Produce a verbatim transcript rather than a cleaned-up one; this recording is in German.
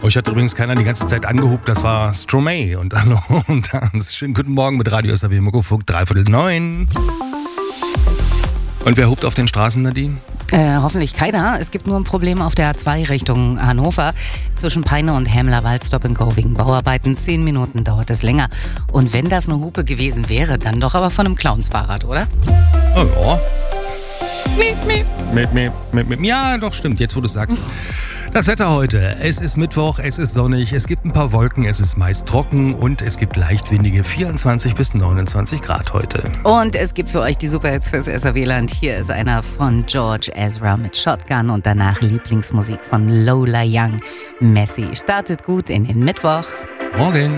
Euch hat übrigens keiner die ganze Zeit angehupt, das war Stromae und Hallo und Tanz. Schönen guten Morgen mit Radio S R W Muckefuck, dreiviertel neun. Und wer hupt auf den Straßen, Nadine? Äh, hoffentlich keiner. Es gibt nur ein Problem auf der A zwei Richtung Hannover. Zwischen Peine und Hemlerwald Stop and Go wegen Bauarbeiten. Zehn Minuten dauert es länger. Und wenn das eine Hupe gewesen wäre, dann doch aber von einem Clownsfahrrad, oder? Oh ja. Miep, miep. Miep, miep, miep, miep. Ja, doch, stimmt, jetzt wo du es sagst. Das Wetter heute, es ist Mittwoch, es ist sonnig, es gibt ein paar Wolken, es ist meist trocken und es gibt leicht windige vierundzwanzig bis neunundzwanzig Grad heute. Und es gibt für euch die Superhits fürs S R W-Land. Hier ist einer von George Ezra mit Shotgun und danach Lieblingsmusik von Lola Young. Messi startet gut in den Mittwoch. Morgen.